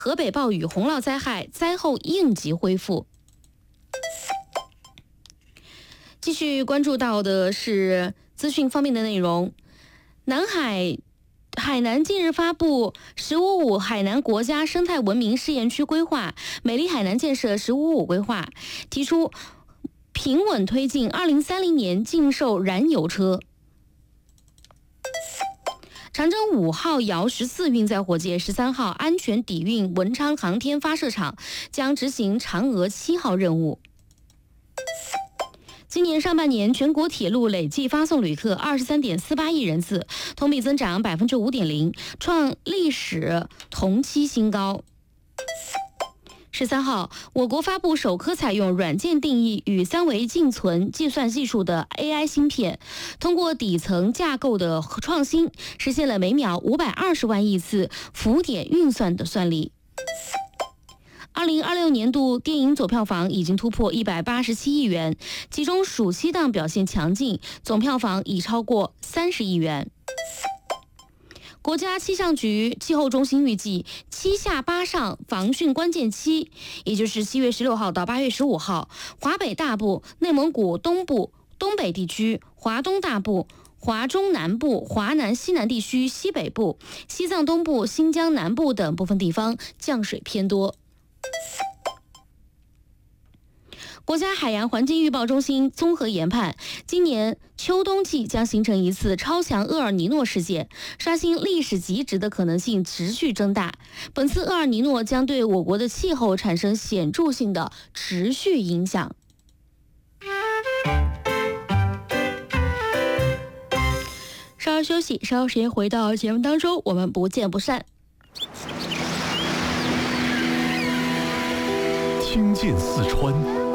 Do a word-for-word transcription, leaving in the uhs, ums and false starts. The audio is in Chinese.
河北暴雨洪涝灾害灾后应急恢复。继续关注到的是资讯方面的内容。南海海南近日发布“十五五”海南国家生态文明试验区规划，美丽海南建设“十五五”规划，提出平稳推进二零三零年禁售燃油车。长征五号遥十四运载火箭十三号安全抵运文昌航天发射场将执行嫦娥七号任务。今年上半年，全国铁路累计发送旅客二十三点四八亿人次，同比增长百分之五点零，创历史同期新高。十三号，我国发布首颗采用软件定义与三维静存计算技术的 A I 芯片，通过底层架构的创新，实现了每秒五百二十万亿次浮点运算的算力。二零二六年度电影总票房已经突破一百八十七亿元，其中暑期档表现强劲，总票房已超过三十亿元。国家气象局气候中心预计，七下八上防汛关键期，也就是七月十六号到八月十五号，华北大部、内蒙古东部、东北地区、华东大部、华中南部、华南西南地区西北部、西藏东部、新疆南部等部分地方降水偏多。国家海洋环境预报中心综合研判，今年秋冬季将形成一次超强厄尔尼诺事件，刷新历史极值的可能性持续增大。本次厄尔尼诺将对我国的气候产生显著性的持续影响。稍事休息，稍后时间回到节目当中，我们不见不散。 听见四川，